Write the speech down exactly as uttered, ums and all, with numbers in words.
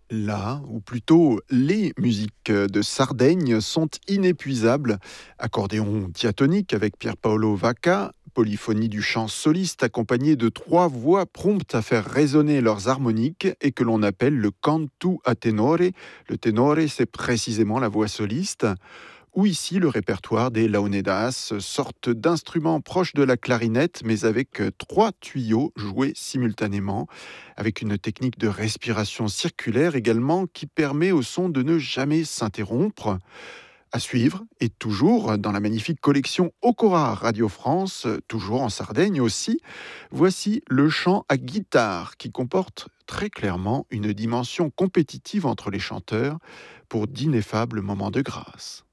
La, ou plutôt les musiques de Sardaigne sont inépuisables. Accordéon diatonique avec Pier Paolo Vacca, polyphonie du chant soliste accompagnée de trois voix promptes à faire résonner leurs harmoniques et que l'on appelle le cantu a tenore. Le tenore, c'est précisément la voix soliste. Ou ici le répertoire des laonedas, sorte d'instruments proches de la clarinette, mais avec euh, trois tuyaux joués simultanément, avec une technique de respiration circulaire également qui permet au son de ne jamais s'interrompre. À suivre, et toujours dans la magnifique collection Okora Radio France, toujours en Sardaigne aussi, voici le chant à guitare qui comporte très clairement une dimension compétitive entre les chanteurs pour d'ineffables moments de grâce.